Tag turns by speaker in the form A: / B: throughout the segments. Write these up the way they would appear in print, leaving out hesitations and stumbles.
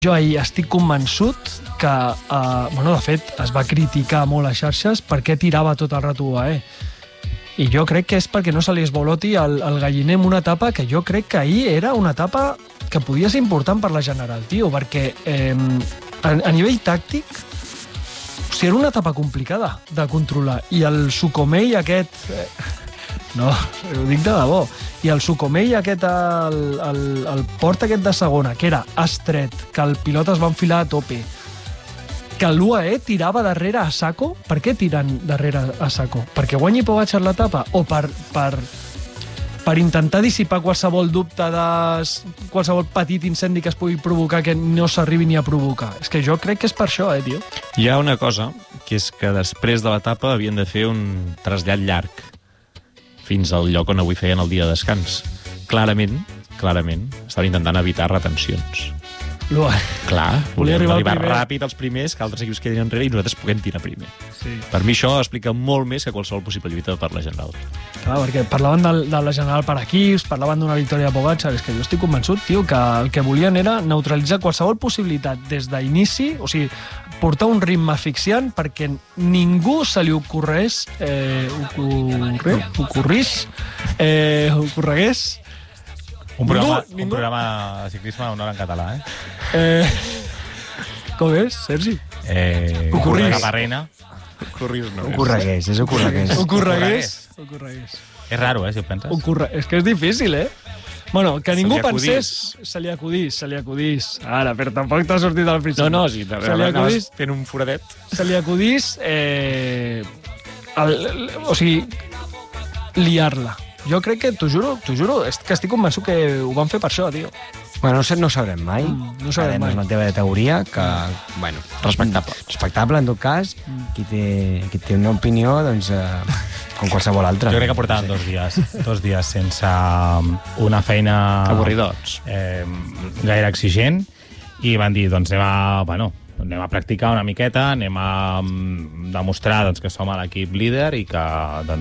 A: Jo ahir estic convençut que, de fet, es va criticar molt a xarxes perquè tirava tot el rato UAE. I jo crec que és perquè no se li esboloti el galliner en una etapa que jo crec que ahir era una etapa que podia ser important per la General, tio, perquè a nivell tàctic era una etapa complicada de controlar. I el Sucomell aquest... No, ho dic de debò. I el Sucomell aquest, el port aquest de segona, que era estret, que el pilot es va enfilar a tope, que l'UAE tirava darrere a saco. Per què tiren darrere a saco? Perquè guanyi Pogačar l'etapa? O per intentar dissipar qualsevol dubte de qualsevol petit incendi que es pugui provocar que no s'arribi ni a provocar? És que jo crec que és per això, tio.
B: Hi ha una cosa, que és que després de l'etapa havien de fer un trasllat llarg fins al lloc on avui feien el dia de descans. Clarament, estaven intentant evitar retencions. Clar, volien arribar ràpid als primers, que altres equips quedin enrere i nosaltres puguem tirar primer. Sí. Per mi això explica molt més que qualsevol possible lluita per la General.
A: Clar, perquè parlaven de la General per equips, parlaven d'una victòria de Pogačar, és que jo estic convençut, tio, que el que volien era neutralitzar qualsevol possibilitat des d'inici, o sigui, portar un ritme asfixiant perquè ningú se li ocorregués
C: un programa de ciclisme una hora en català,
A: Com és, Sergi?
C: Ocorrís. Caparrena.
D: Ocorregués.
C: És raro, si ho penses.
A: És que és difícil, Bueno, que ningú pensés... Se li acudís. Ara, però tampoc t'ha sortit al principi.
B: No, sí, anaves fent un foradet.
A: Se li acudís... o sigui, liar-la. Jo crec que, t'ho juro, és que estic convençut que ho van fer per això, tio.
D: Bueno, no sabrem mai.
A: No sabrem mai.
D: És una teva teoria que, bueno... Respectable, en tot cas. Qui té una opinió, doncs, com qualsevol altra.
C: Jo crec que portaven 2 dies sense una feina...
B: Avorridots.
C: Gaire exigent, i van dir, doncs anem a practicar una miqueta, anem a demostrar que som l'equip líder i que,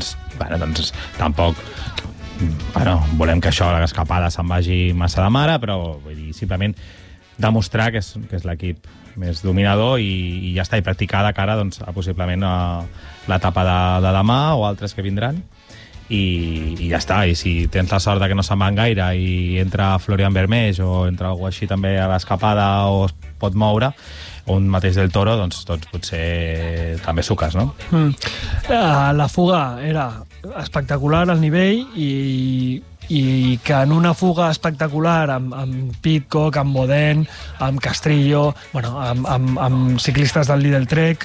C: tampoc... volem que això, l'escapada, se'n vagi massa de mare, però vull dir, simplement demostrar que és l'equip més dominador i ja està, i practicar de cara a possiblement l'etapa de demà o altres que vindran. I ja està, i si tens la sort que no se'n van gaire i entra Florian Vermees o entra algú així també a l'escapada o es pot moure, un mateix del Toro, doncs potser també suques, no?
A: La fuga era espectacular al nivell i que en una fuga espectacular amb Pidcock, amb Bodén, amb Castrillo, amb ciclistes del Lidl Trek,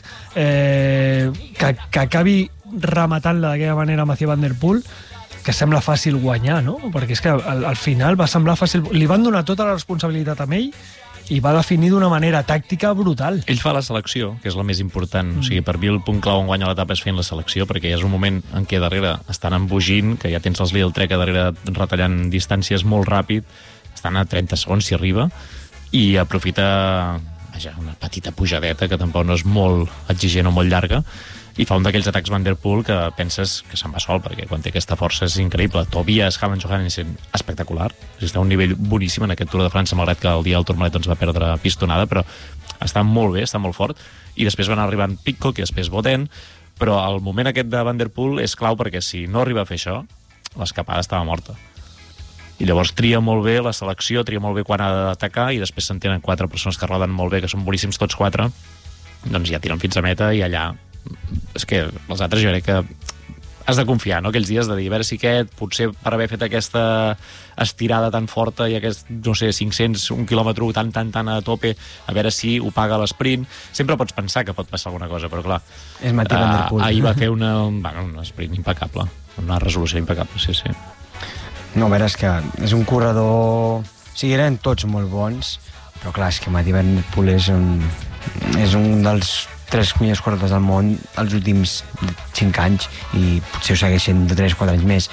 A: que acabi rematant-la d'aquella manera Mathieu Van Der Poel, que sembla fàcil guanyar, no? Perquè és que al final va semblar fàcil... Li van donar tota la responsabilitat a ell i va definir d'una manera tàctica brutal.
B: Ell fa la selecció, que és la més important. O sigui, per mi el punt clau on guanya l'etapa és fent la selecció, perquè és un moment en què darrere estan embogint, que ja tens els Lidl Trek a darrere retallant distàncies molt ràpid, estan a 30 segons si arriba, i aprofita una petita pujadeta, que tampoc no és molt exigent o molt llarga, i fa un d'aquells atacs Van Der Poel que penses que se'n va sol, perquè quan té aquesta força és increïble. Tobias Johannessen, espectacular. Està a un nivell boníssim en aquest Tour de França, malgrat que el dia del Tourmalet va perdre pistonada, però està molt bé, està molt fort. I després van arribant Pidcock i després Bodén, però el moment aquest de Van Der Poel és clau, perquè si no arriba a fer això, l'escapada estava morta. I llavors tria molt bé la selecció, tria molt bé quan ha d'atacar, i després se'n tenen 4 persones que roden molt bé, que són boníssims tots 4, doncs ja tiren fins a meta, i allà és que els altres jo crec que has de confiar, no? Aquells dies de dir, a veure si aquest, potser per haver fet aquesta estirada tan forta i aquest, 500, un quilòmetre tan a tope, a veure si ho paga l'esprint. Sempre pots pensar que pot passar alguna cosa, però clar, ahir va fer un sprint impecable, una resolució impecable, sí.
D: No, a veure, és que és un corredor... O sigui, eren tots molt bons, però clar, és que Mathieu Van Der Poel és un dels 3 millors corredors del món els últims 5 anys i potser ho segueixen de 3-4 anys més.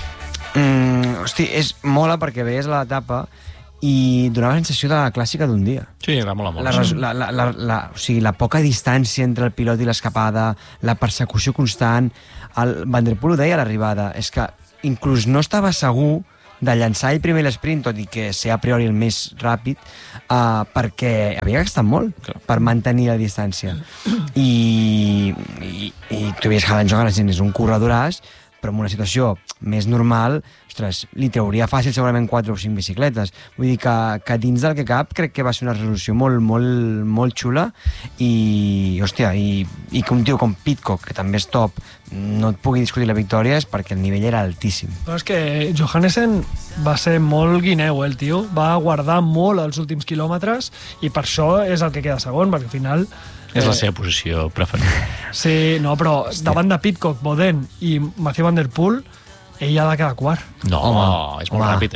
D: Hosti, és mola perquè veies l'etapa i donava la sensació de la clàssica d'un dia.
B: Sí, era molt.
D: O sigui, la poca distància entre el pilot i l'escapada, la persecució constant. El Van Der Poel ho deia a l'arribada, és que inclús no estava segur de llançar ell primer l'esprint, tot i que ser a priori el més ràpid, perquè havia gastat molt per mantenir la distància. I Tobias Hallenjohn és un corredoràs, però en una situació més normal, ostres, li trauria fàcil segurament 4 o 5 bicicletes. Vull dir que dins del que cap crec que va ser una resolució molt xula i, hòstia, i que un tio com Pidcock, que també és top, no et pugui discutir la victòria és perquè el nivell era altíssim.
A: Però és que Johannessen va ser molt guineu, el tio. Va guardar molt els últims quilòmetres i per això és el que queda segon, perquè al final...
B: És la seva posició preferida.
A: Sí, no, però davant de Pidcock, Boden i Mathieu Van Der Poel, ell ha de quedar quart.
B: No, és molt ràpid,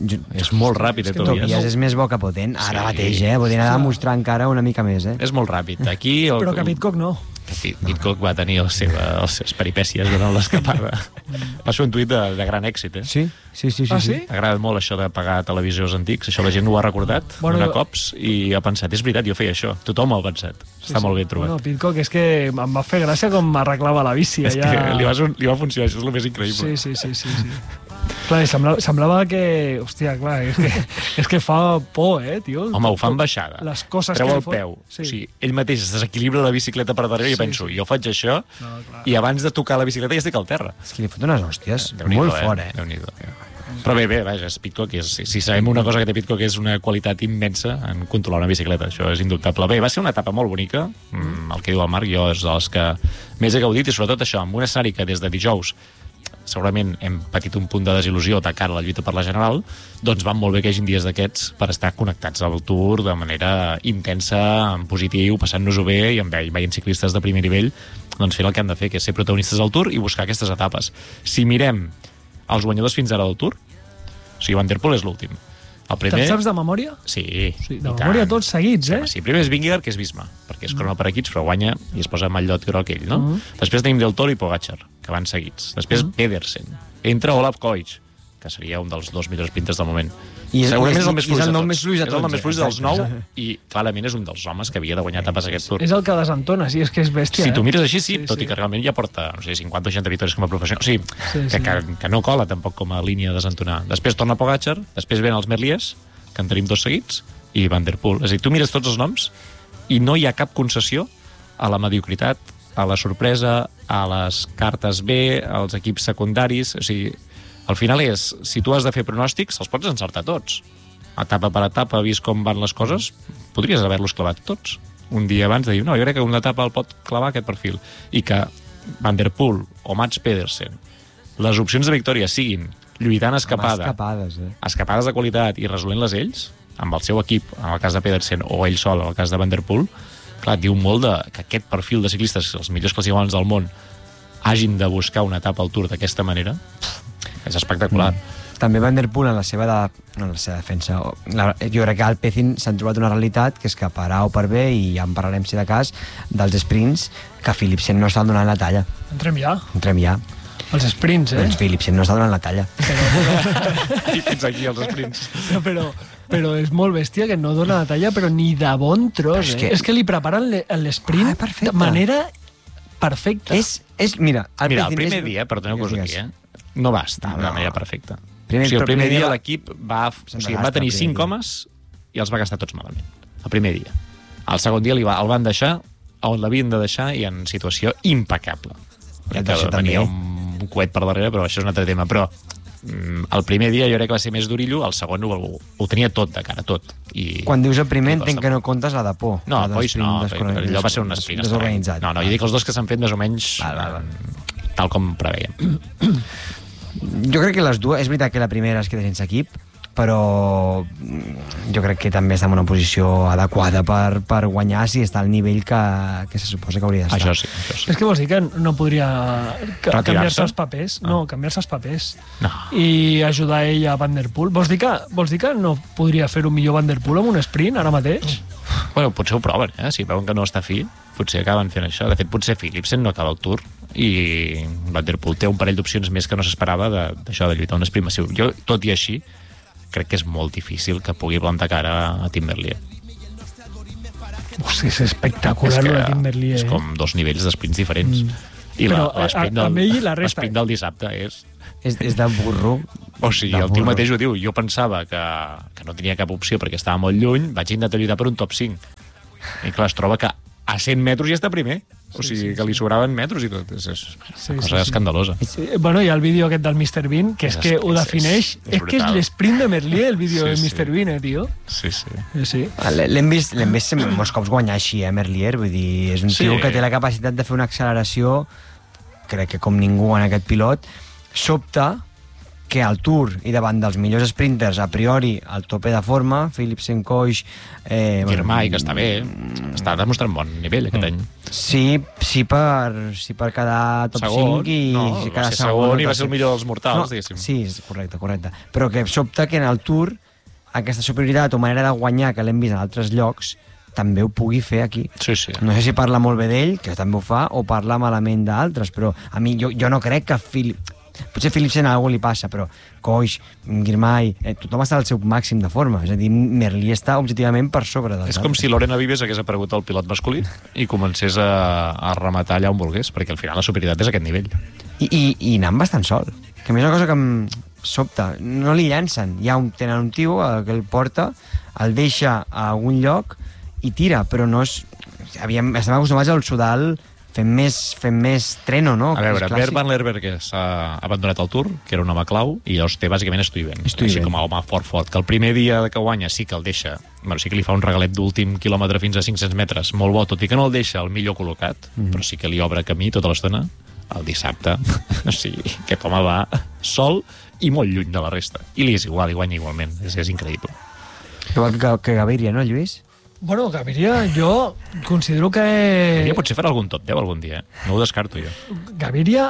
B: és molt ràpid,
D: Tobias és més bo que Boden, ara mateix, Boden ha de demostrar encara una mica més,
B: És molt ràpid. Aquí...
A: Però que Pidcock no.
B: Pidcock va tenir les seves peripècies durant l'escapada. Va ser un tuit de gran èxit,
D: Sí.
A: Ah, sí?
B: M'agrada molt això de pagar televisors antics, això la gent ho ha recordat cops i ha pensat, és veritat, jo feia això, tothom ho ha pensat, està molt ben trobat.
A: Bueno, Pidcock és que em va fer gràcia com arreglava la bici.
B: És que li va funcionar, això és el més increïble.
A: Sí. Clar, semblava que... Hòstia, clar, és que fa por, tio.
B: Home, ho fa en baixada.
A: Les coses
B: treu
A: que
B: el peu. Sí. O sigui, ell mateix es desequilibra la bicicleta per darrere i penso, jo faig això i abans de tocar la bicicleta ja estic al terra.
D: És que li fot unes hòsties molt fort,
B: Déu-n'hi-do. Però bé, vaja, Pidcock, si sabem una cosa que té Pidcock és una qualitat immensa en controlar una bicicleta, això és indubtable. Bé, va ser una etapa molt bonica, el que diu el Marc, jo és dels que més he gaudit, i sobretot això, amb un escenari que des de dijous segurament hem patit un punt de desil·lusió de cara a la lluita per la general, doncs van molt bé que hi hagin dies d'aquests per estar connectats al Tour de manera intensa, en positiu, passant-nos-ho bé i veient ciclistes de primer nivell doncs fer el que han de fer, que és ser protagonistes del Tour i buscar aquestes etapes. Si mirem els guanyadors fins ara del Tour, o sigui, Van Der Poel és l'últim. El primer...
A: Te'n saps de memòria?
B: Sí.
A: De memòria tots seguits,
B: Sí, primer és Vingegaard, que és Visma, perquè és crono per equips, però guanya i es posa Matllot i Groll ell, no? Després tenim Del Toro i Pogačar, que van seguits. Després Pedersen. Entra Olaf Koich, que seria un dels 2 millors pintes del moment. Segurament és el més fluix de tots. És el nom més fluix dels 9 i clarament és un dels homes que havia de guanyar etapes aquest Tour.
A: És el que desentona, sí, és que és bèstia.
B: Si tu mires així, tot i que realment ja porta, no sé, 50 o 60 victòries com a professional. O sigui, que no cola tampoc com a línia de desentonar. Després torna Pogačar, després ven els Merliers, que en tenim 2 seguits, i Van Der Poel. És a dir, tu mires tots els noms i no hi ha cap concessió a la mediocritat, a la sorpresa, a les cartes B, als equips secundaris. O sigui, al final és, si tu has de fer pronòstics, els pots encertar tots. Etapa per etapa, vist com van les coses, podries haver-los clavat tots. Un dia abans de dir, no, jo crec que una etapa el pot clavar aquest perfil. I que Van Der Poel o Mats Pedersen, les opcions de victòria siguin lluitant escapada, escapades de qualitat i resolent-les ells, amb el seu equip, en el cas de Pedersen, o ell sol, en el cas de Van Der Poel, clar, diu molt que aquest perfil de ciclistes, els millors classificants del món, hagin de buscar una etapa al Tour d'aquesta manera. És espectacular.
D: També Van Der Poel en la seva defensa. Jo crec que al Alpecin s'han trobat una realitat que és que per A o per B, i ja en parlarem si de cas, dels sprints, que Philipsen no està donant la talla.
A: Entrem ja. Els sprints,
D: Doncs Philipsen no està donant la talla.
B: I fins aquí els sprints.
A: Però és molt bèstia que no dona la talla, però ni de bon tros. És que li preparen l'esprint de manera perfecta.
B: Mira, el primer dia, perdoneu-vos aquí, no va estar de manera perfecta. El primer dia l'equip va tenir 5 homes i els va gastar tots malament. El primer dia. El segon dia el van deixar on l'havien de deixar i en situació impecable. Venia un coet per darrere, però això és un altre tema. Però el primer dia jo crec que va ser més d'orillo, el segon ho tenia tot de cara, tot.
D: Quan dius el primer entenc que no comptes la de por.
B: No, allò va ser un sprint
D: desorganitzat.
B: No, jo dic els dos que s'han fet més o menys tal com preveiem.
D: Jo crec que les dues, és veritat que la primera es queda sense equip, però jo crec que també està en una posició adequada per guanyar si està al nivell que se suposa que hauria d'estar.
B: Això sí.
A: És que vols dir que no podria canviar-se els papers? No, canviar-se els papers. I ajudar ell a Van Der Poel. Vols dir que no podria fer-ho millor Van Der Poel amb un sprint ara mateix?
B: Bueno, potser ho proven, si veuen que no està fi, potser acaben fent això. De fet, potser Philipsen no acaba el Tour i Van Der Poel té un parell d'opcions més que no s'esperava d'això, de lluitar un sprint massiu. Jo, tot i així, crec que és molt difícil que pugui plantar cara a Tim Merlier.
A: Hosti, és espectacular el de Tim Merlier.
B: És com 2 nivells d'esprints diferents. I l'esprint del dissabte és
D: és de burro.
B: O sigui,
D: De
B: el tio
D: burro.
B: mateix ho diu. Jo pensava que no tenia cap opció perquè estava molt lluny, vaig intentar lluitar per un top 5. I clar, es troba que a 100 metres ja està primer. O sigui, que li sobraven metros i tot. És una cosa escandalosa.
A: Bueno, hi ha el vídeo aquest del Mr. Bean, que és que ho defineix... És que és
B: brutal.
A: l'esprint de Merlier, el vídeo
B: Sí,
A: del
B: sí.
A: Mr. Bean, tio.
B: Sí, sí.
A: Sí.
D: L'hem vist molts cops guanyar així, Merlier. Vull dir, és un
B: Sí.
D: tio que té la capacitat de fer una acceleració, crec que com ningú en aquest pilot. Sobta que al Tour i davant dels millors sprinters, a priori, al tope de forma, Philipsen, Coix...
B: Girmay, que està bé. Està demostrant bon nivell aquest any.
D: Sí per cada top 5 i
B: no,
D: si
B: va
D: cada
B: ser segon i va ser el
D: tercer.
B: millor dels mortals, diguéssim.
D: Sí, és correcte. Però que sobta que en el Tour aquesta superioritat o manera de guanyar que l'hem vist en altres llocs també ho pugui fer aquí.
B: Sí, sí.
D: No sé si parla molt bé d'ell, que també ho fa, o parla malament d'altres, però a mi jo no crec que potser Philipsen a algú li passa, però Coix, Girmay, tothom està al seu màxim de forma. És a dir, Merlier està objectivament per sobre dels
B: És com si Lorena Vives hagués aparegut al pilot masculí i comencés a rematar allà on volgués, perquè al final la superioritat és aquest nivell.
D: I anant bastant sol. Que a mi és una cosa que em sobta. No li llancen. Tenen un tio que el porta, el deixa a algun lloc i tira, però no és... Estem acostumats al Sudal fent més treno, no?
B: A veure,
D: És clàssic.
B: Bert Van Lerberger s'ha abandonat el Tour, que era un home clau, i llavors té bàsicament Stuyven. Així com a home fort, que el primer dia que guanya sí que el deixa, bueno, sí que li fa un regalet d'últim quilòmetre fins a 500 metres, molt bo, tot i que no el deixa el millor col·locat, però sí que li obre camí tota l'estona, el dissabte. O sigui, aquest home va sol i molt lluny de la resta. I li és igual, i guanya igualment. És increïble.
D: Igual que Gaviria, no, Lluís?
A: Bueno, Gaviria, jo considero que...
B: Gaviria potser farà algun top 10 algun dia, no ho descarto jo.
A: Gaviria,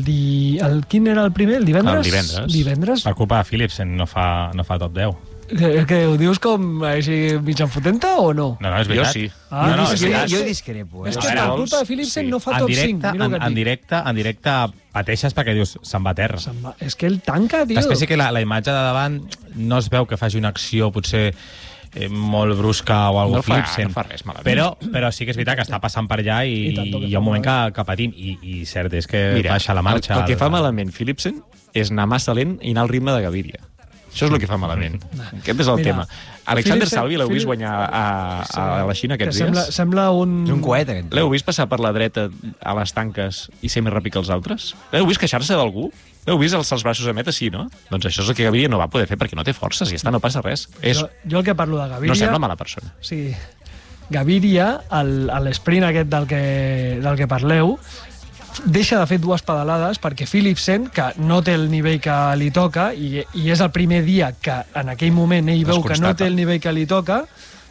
A: quin era el primer? El divendres?
B: El divendres.
A: Divendres?
C: Per culpa de Philipsen no fa top 10.
A: Que ho dius com així mig enfotenta o no?
C: No, és
B: Jo
C: veritat.
B: sí.
A: Ah,
C: no,
A: és
C: és
A: veritat.
D: Jo discrepo.
A: És
B: A
A: que
B: veure,
A: per culpa de
B: sí.
A: Philipsen no fa
C: En
A: top 5.
C: directe,
A: Mira el que et dic.
C: en directe pateixes perquè dius, se'n va a terra.
A: És que ell tanca, tio.
C: Després sí que la imatge de davant no es veu que faci una acció potser molt brusca o algo Philipsen.
B: No fa res malament.
C: Però sí que és veritat que està passant per allà i
A: I tant, que
C: hi ha un moment
A: fa
C: que patim. I cert és que
B: Mira,
C: baixa la marxa.
B: el que fa malament Philipsen és anar massa lent i anar al ritme de Gaviria. Això és el que fa malament. Aquest és el
A: Mira,
B: tema. Alexander
A: Philipsen-
B: Salvi l'heu vist guanyar a la Xina aquests dies?
A: Sembla un...
D: És un coet, aquest.
B: L'heu vist passar per la dreta a les tanques i ser més ràpid que els altres? L'heu vist queixar-se d'algú? L'heu vist alçar els braços a meta? Sí, no? Doncs això és el que Gaviria no va poder fer perquè no té forces i no passa res.
A: Jo el que parlo de Gaviria...
B: No sembla mala persona.
A: O sigui, Gaviria, a l'esprint aquest del que parleu, deixa de fer dues pedalades perquè Philipsen, que no té el nivell que li toca, i és el primer dia que en aquell moment ell veu que no té el nivell que li toca,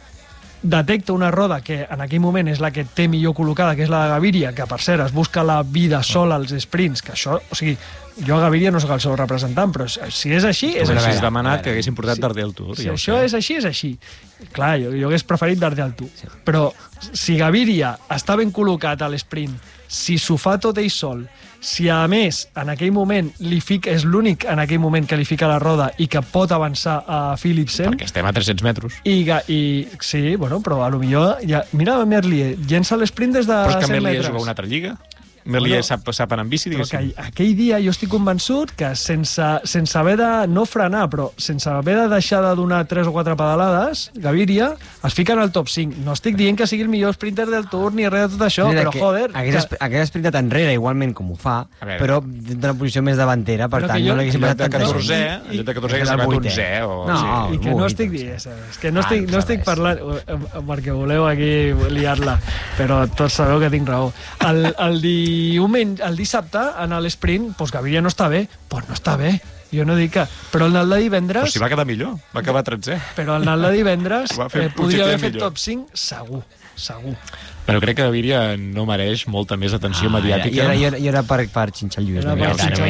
A: detecta una roda que en aquell moment és la que té millor col·locada, que és la de Gaviria, que per cert es busca la vida sola als sprints, que això, o sigui, jo a Gaviria no sóc el seu representant, però si és així, és
B: Tu
A: així.
B: haguessis demanat que haguessin portat Darder al Tour.
A: Si això és així, és així. Clar, jo hagués preferit Darder al Tour. Però si Gaviria està ben col·locat a l'esprint, si s'ho fa tot ell sol, si a més en aquell moment és l'únic en aquell moment que li fica la roda i que pot avançar a Philipsen,
B: Perquè estem a 300 metres.
A: i sí, bueno, però a lo millor mira Merlier, llença l'esprint des de
B: Però és que
A: 100
B: Merlier
A: metres.
B: juga a una altra lliga. Merlier sap anar en bici,
A: Però
B: diguéssim.
A: que aquell dia jo estic convençut que sense haver de no frenar, però sense haver de deixar de donar 3 o 4 pedalades, Gaviria es fica en el top 5. No estic dient que sigui el millor sprinter del Tour ni res de tot això,
D: Mira,
A: però
D: que
A: joder...
D: hagués sprintat enrere igualment com ho fa,
B: A veure.
D: però d'una posició més davantera, per
A: Però
D: tant
A: que jo-
D: no l'haguéssim
B: En lloc de
D: posat tanta
B: 14è,
D: gent.
B: en lloc de 14è
D: És
B: hagués
D: el
B: acabat
D: vuitè.
B: 11è. O...
D: No,
B: sí.
A: I que no
D: vuit,
A: estic
D: doncs.
A: dient, és que no
D: Ah,
A: estic,
D: no
A: no estic
D: sabés.
A: parlant perquè voleu aquí liar-la, però tots sabeu que tinc raó. El dissabte, en l'esprint, doncs Gaviria no està bé. Doncs no està bé. Jo no dic que... Però el de divendres...
B: Però si va quedar millor, va acabar 13è.
A: Però el de divendres
B: Va fer un
A: podria haver
B: setè
A: fet
B: millor.
A: top 5, segur.
B: Però crec que Gaviria no mereix molta més atenció mediàtica.
D: I era per xinxar el Lluís.
A: Era
D: no?
A: per
B: no,
A: xinxar.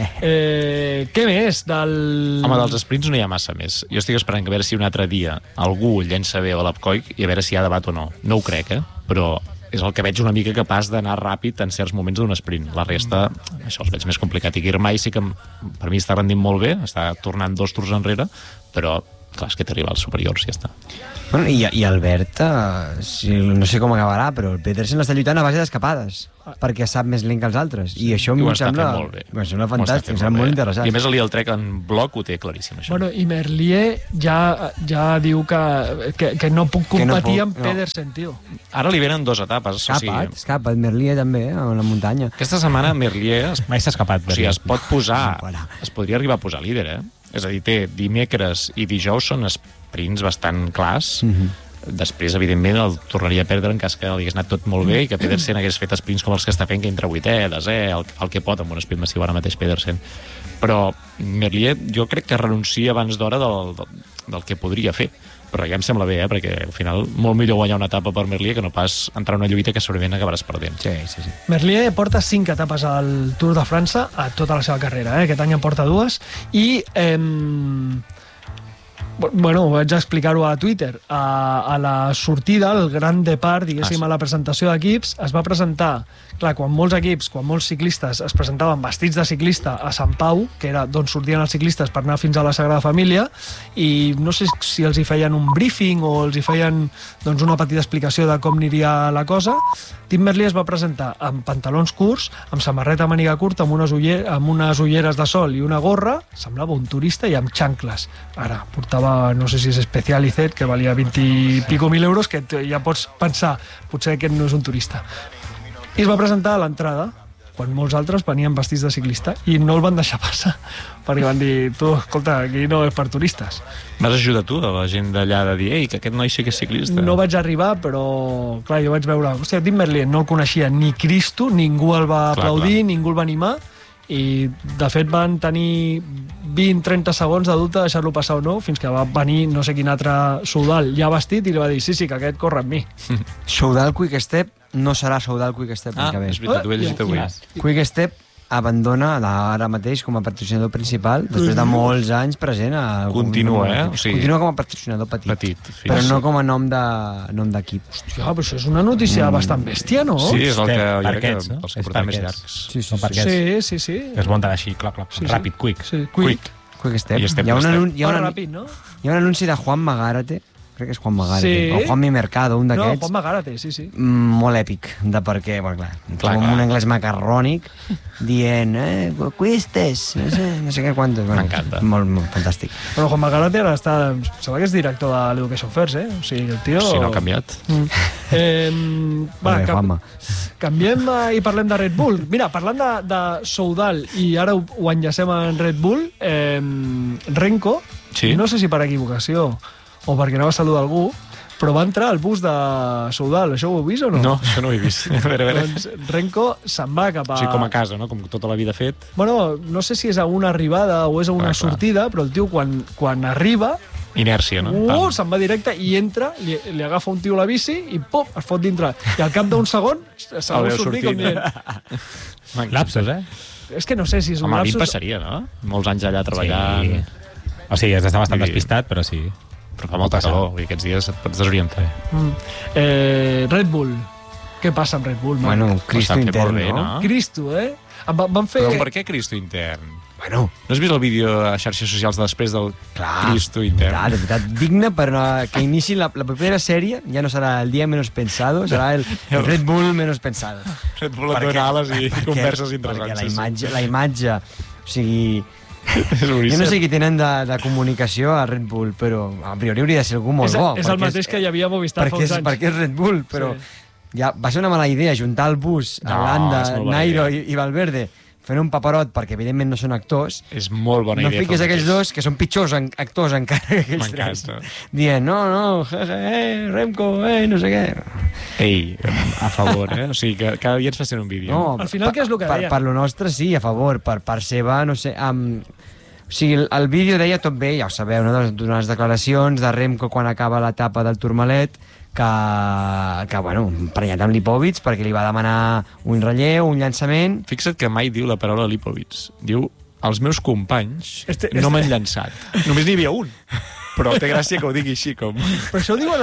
B: no,
A: Què més del...
B: Home, dels sprints no hi ha massa més. Jo estic esperant que a veure si un altre dia algú llença bé a l'Apcoig i a veure si hi ha debat o no. No ho crec, però és el que veig una mica capaç d'anar ràpid en certs moments d'un sprint. La resta, això els veig més complicat. I Girmay sí que per mi està rendint molt bé, està tornant 2 tours enrere, però clar, és que té rivals superiors, ja està.
D: Bueno, i Albert, no sé com acabarà, però el Pedersen l'està lluitant a base d'escapades, perquè sap més lent que els altres. I això
B: I ho
D: em
B: està
D: sembla,
B: fent molt bé.
D: em sembla fantàstic, em sembla molt interessant.
B: I a més el Trek en bloc ho té claríssim, això.
A: Bueno, i Merlier ja diu que no puc competir amb Pedersen, tio.
B: Ara li venen 2 etapes.
D: Escapat, Merlier també, a la muntanya.
B: Aquesta setmana Merlier
C: Mai s'ha escapat.
B: es pot posar, es podria arribar a posar líder, És a dir, té dimecres i dijous són sprints bastant clars. Després, evidentment, el tornaria a perdre en cas que li hagués anat tot molt bé i que Pedersen hagués fet sprints com els que està fent, que entre 8è, 10è, el que pot amb un sprint massiu ara mateix Pedersen. Però Merlier jo crec que renuncia abans d'hora del que podria fer. Però ja em sembla bé, perquè al final molt millor guanyar una etapa per Merlier que no pas entrar en una lluita que segurament acabaràs perdent.
D: Sí.
A: Merlier porta 5 etapes al Tour de França a tota la seva carrera, Aquest any en porta 2 i bueno, vaig explicar-ho a Twitter. A la sortida, el gran depart, diguéssim, a la presentació d'equips, es va presentar, clar, quan molts ciclistes es presentaven vestits de ciclista a Sant Pau, que era d'on sortien els ciclistes per anar fins a la Sagrada Família, i no sé si els hi feien un briefing o els hi feien una petita explicació de com aniria la cosa. Tim Merlier es va presentar amb pantalons curts, amb samarreta màniga curta, amb unes ulleres de sol i una gorra, semblava un turista, i amb xancles. Ara, portava, no sé si és Specialized, que valia 20 i pico mil euros, que ja pots pensar, potser aquest no és un turista. I es va presentar a l'entrada, quan molts altres venien vestits de ciclista, i no el van deixar passar, perquè van dir, tu, escolta, aquí no és per turistes.
B: Vas ajudar tu a la gent d'allà de dir, ei, que aquest noi sí que és ciclista?
A: No vaig arribar, però, clar, jo vaig veure, hòstia, Tim Merlier no el coneixia ni Cristo, ningú el va aplaudir, ningú el va animar, i de fet van tenir 20-30 segons de dubte de deixar-lo passar o no, fins que va venir no sé quin altre Soudal ja vestit i li va dir, sí, que aquest corre amb mi.
D: Soudal Quick Step no serà Soudal Quick Step.
B: És veritat, ho he llegit avui.
D: Quick Step abandona ara mateix com a patrocinador principal, després de molts anys present.
B: Continua,
D: Continua com a patrocinador petit, però no com a nom d'equip.
A: Hòstia, però això és una notícia bastant bèstia, no?
B: Sí, és el que
C: els
B: que portem més llargs.
A: Sí.
C: Es munten així, cloc, ràpid, quick.
D: Quick Step. Hi ha un anunci de Juan Magárate, crec que és Juan Magárate, o Juanmi Mercado, un d'aquests.
A: No, Juan Magárate, sí.
D: Molt èpic, de perquè, bueno, clar, un anglès macarrònic, dient, cuistes, no sé què quantos.
B: M'encanta.
D: Molt fantàstic.
A: Bueno, Juan Magárate ara sembla que és director de l'Education First, O sigui, el tio...
B: Si no ha canviat.
A: Va, canviem i parlem de Red Bull. Mira, parlant de Soudal, i ara ho enllacem en Red Bull, Renko, no sé si per equivocació o perquè anava a saludar algú, però va entrar al bus de Soudal. Això ho heu vist o no?
B: No, això no ho he vist. A veure.
A: Doncs Renko se'n va cap a...
B: O sigui, com a casa, no? Com tota la vida fet.
A: Bueno, no sé si és a una arribada o és a una sortida, però el tio quan arriba...
B: Inèrcia, no?
A: Se'n va directe i entra, li agafa un tio la bici i pop, es fot dintre. I al cap d'un segon se'l veu sortir com dient...
C: Lapsos,
A: És que no sé si és un lapsus...
B: Home, a mi passaria, no? Molts anys allà treballant...
C: Sí. O sigui, has d'estar bastant despistat, però sí.
B: Però fa molta calor, aquests dies et pots desorientar.
A: Red Bull. Què passa amb Red Bull?
D: Bueno, Cristo intern,
B: no?
A: Cristo, Van fer...
B: Però per què Cristo intern?
D: Bueno...
B: No has vist el vídeo a xarxes socials de després del Cristo intern?
D: De veritat, digne per que inici la propera sèrie, ja no serà el dia menos pensado, serà el Red Bull menos pensado.
B: Red Bull et dona ales i converses interessants.
D: Perquè la imatge, o sigui... Jo no sé qui tenen de comunicació a Red Bull, però a priori hauria de ser algú molt bo.
A: És el mateix que hi havia a Movistar fa uns anys.
D: Perquè és Red Bull, però ja va ser una mala idea juntar el bus a Landa, Nairo i Valverde fent un paperot, perquè evidentment no són actors.
B: És molt bona idea.
D: No fiques aquells dos, que són pitjors actors encara que aquells tres. Dient, no, Remco, no sé què.
B: Ei, a favor, O sigui, que cada dia ens facin un vídeo.
A: No, al final, què és el que deia?
D: Per lo nostre, sí, a favor. Per part seva, no sé... O sigui, el vídeo deia tot bé, ja ho sabeu, no? D'unes declaracions de Remco quan acaba l'etapa del Tourmalet, que bueno, emprenyat amb Lipovic perquè li va demanar un relleu, un llançament...
B: Fixa't que mai diu la paraula Lipovic. Diu els meus companys no m'han llançat. Només n'hi havia un. Però té gràcia que ho digui així, com...
A: Per això diu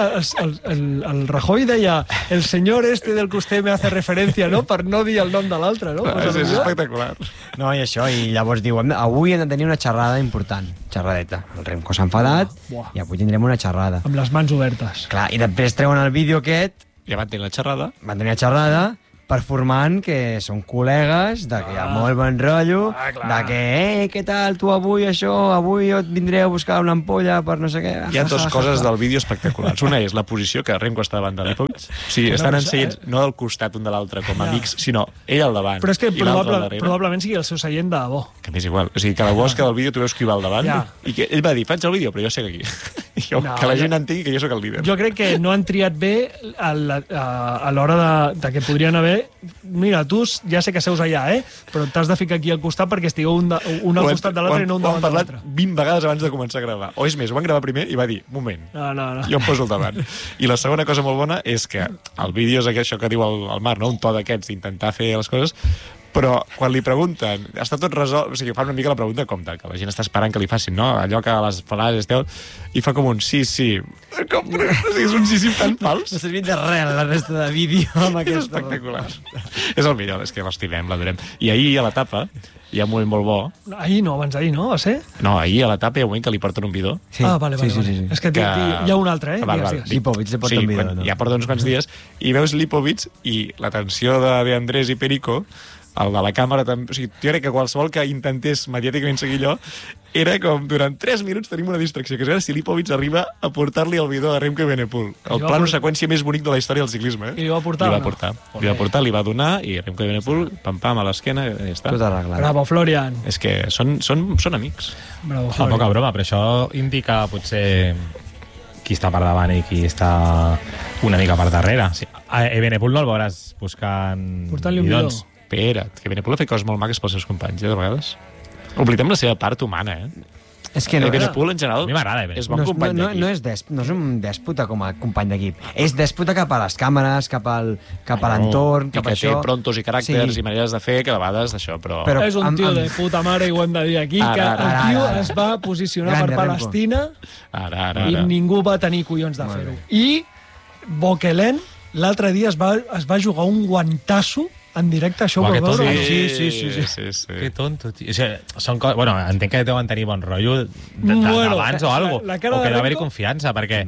A: el Rajoy deia el senyor este del que usted me hace referència, no? Per no dir el nom de l'altre, no?
B: És espectacular.
D: No, i això, i llavors diu, avui hem de tenir una xerrada important, xerradeta. El Remco s'ha enfadat i avui tindrem una xerrada.
A: Amb les mans obertes.
D: Clar, i després treuen el vídeo aquest,
B: Ja van tenir la xerrada.
D: van tenir la xerrada, performant que són col·legues, de que hi ha molt bon rotllo, de que, què tal, tu avui això, avui jo et vindré a buscar una ampolla per no sé què.
B: Hi ha dues coses del vídeo espectaculars. Una és la posició que Remco està davant de Lipovic. O sigui, estan enseients no del costat un de l'altre com amics, sinó ell al davant.
A: Però és que
B: i l'altre al darrere.
A: probablement sigui el seu seient de bo.
B: Que m'és igual. O sigui, que la bosca del vídeo tu veus qui va al davant i que ell va dir, faig el vídeo, però jo sé que aquí. Que la gent entengui que jo sóc el líder.
A: Jo crec que no han triat bé a l'hora de que podrien haver... Mira, tu ja sé que seus allà, però t'has de ficar aquí al costat perquè estigueu un al costat de l'altre i no un davant de l'altre.
B: Ho han parlat 20 vegades abans de començar a gravar. O és més, ho van gravar primer i va dir, moment,
A: no.
B: jo em poso al davant. I la segona cosa molt bona és que el vídeo és això que diu el Marc, no? Un to d'aquests d'intentar fer les coses, però quan li pregunten, està tot resolt, o sigui, fa una mica la pregunta com que la gent està esperant que li facin, no? Allò que a les frases i fa com un sí. Com, o sigui, és un sí tan fals.
D: No s'ha servit de res la resta de vídeo amb
B: És
D: aquesta.
B: espectacular. És el millor, és que l'estimem, l'adorem. I ahir a l'etapa hi ha un moment molt bo.
A: Ahir no, abans d'ahir no, va ser?
B: No, ahir a l'etapa hi ha un moment que li porten un bidó.
D: Sí,
A: Vale.
D: sí.
A: És que hi ha un altre,
B: Val.
D: Lipovic li porta un bidó.
B: Sí, ja porta uns quants dies, i veus Lipovic i l'atenció d'Andrés i Perico, el de la càmera també, o sigui, jo crec que qualsevol que intentés mediàticament seguir allò era com, durant 3 minuts tenim una distracció, que és veure si Lipovic arriba a portar-li el bidó a Remco Evenepoel, el plano seqüència més bonic de la història del ciclisme.
A: I li va portar?
B: Li va donar, i Remco Evenepoel, pam, a l'esquena, i ja està.
D: Tot arreglat.
A: Bravo, Florian.
B: És que són amics.
A: Bravo,
C: Poca
A: Florian.
C: broma, però això indica potser qui està per davant i qui està una mica per darrere. Sí, a Evenepoel no el veuràs buscant
A: Portant-li un
C: bidons.
B: Espera't, que Evenepoel ha fet coses molt maques pels seus companys, de vegades. Oblidem la seva part humana,
D: És que no,
B: Evenepoel, en general,
C: A mi m'agrada Evenepoel.
B: és bon company d'equip.
D: no és un dèspota com a company d'equip. És dèspota cap a les càmeres, cap a l'entorn,
B: I
D: cap a
B: que té
D: això.
B: prontos i caràcters i maneres de fer que a vegades d'això, però...
A: És un tio de puta mare, i ho hem de dir aquí, que el tio es va posicionar
D: Grande,
A: per Palestina
B: Ara.
A: i ningú va tenir collons de fer-ho. I Bokelen l'altre dia es va jugar un guantasso en directe, això ho
C: Uah,
A: vau
C: que
A: veure?
B: Sí.
C: Que tonto, tio. O sigui, són coses... Bueno, entenc que deuen tenir bon rotllo
A: Bueno,
C: d'abans o algo,
A: la cara
C: o que
A: de
C: deu haver-hi
A: Remco-
C: confiança, perquè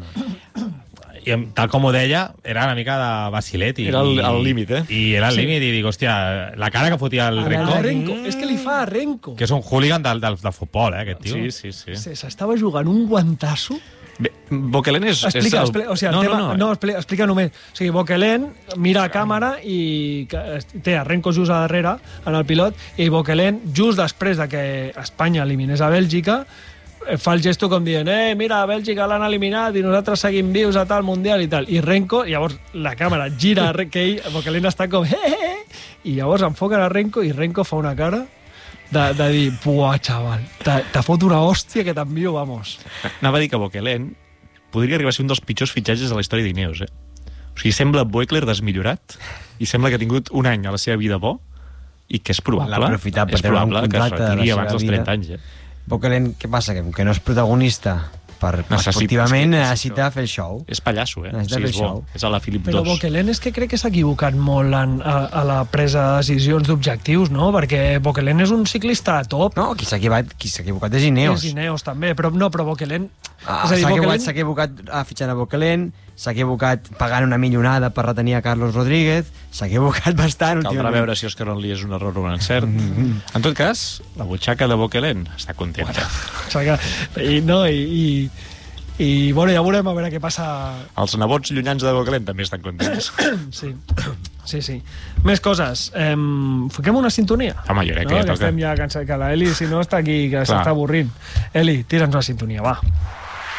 C: tal com ho deia, era una mica de vacilet.
B: Era al límit,
C: I era al límit, i dic, hòstia, la cara que fotia el Renko,
A: És que li fa a Renko.
C: que és un hooligan del futbol, aquest tio.
B: Sí.
A: S'estava jugant un guantasso.
B: Bé, Bokelen és...
A: Explica,
B: és el...
A: o sigui, explica només. O sigui, Bokelen mira a càmera i té a Renko just a darrere, en el pilot, i Bokelen, just després de que Espanya eliminés a Bèlgica, fa el gesto com dient, mira, a Bèlgica l'han eliminat i nosaltres seguim vius a tal Mundial i tal. I Renko, llavors la càmera gira que ell, Bokelen està com... I llavors enfoquen a Renko i Renko fa una cara de dir, buah, xaval, te fot una hòstia que t'envio, vamos.
B: Anava a dir que Bokelen podria arribar a ser un dels pitjors fitxatges de la història d'Ineos, O sigui, sembla Boekler desmillorat i sembla que ha tingut un any a la seva vida bo i que és probable,
D: L'ha aprofitat per treure un
B: que es
D: contracte de la
B: retiri
D: seva
B: abans dels
D: vida.
B: 30 anys,
D: Bokelen, què passa? Que no és protagonista esportivament necessita fer el show.
B: És pallasso,
D: Necessita fer
B: és
D: show.
B: bo. És a la Philip
A: Però
B: II.
A: Bokelen és que crec que s'ha equivocat molt a la presa de decisions d'objectius, no? Perquè Bokelen és un ciclista top.
D: No, qui s'ha equivocat és Ineos.
A: És Ineos també, però Bokelen...
D: S'ha equivocat fitxant a Bokelen, s'ha equivocat pagant una millonada per retenir a Carlos Rodríguez, s'ha equivocat bastant.
B: Caldrà veure si Òscar Onlí és un error o un encert. En tot cas, la butxaca de Bokelen està contenta.
A: I bueno, ja veurem a veure què passa.
B: Els nebots llunyans de Bokelen també estan contents.
A: Sí. Més coses. Fiquem una sintonia.
B: Home, jo crec que ja
A: que
B: toca.
A: estem ja cansats, que la Eli, si no, està aquí, que s'està avorrint. Eli, tira'ns una sintonia, va.